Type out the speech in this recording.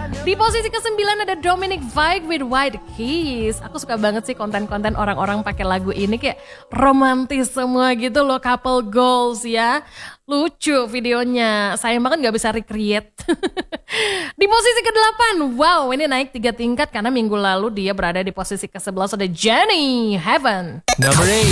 Di posisi ke-9 ada Dominic Fike with White Keys. Aku suka banget sih konten-konten orang-orang pakai lagu ini, kayak romantis semua gitu loh, couple goals ya. Lucu videonya, sayang banget gak bisa recreate. Di posisi ke-8, wow ini naik 3 tingkat karena minggu lalu dia berada di posisi ke-11 ada Jenny Heaven. Number 8.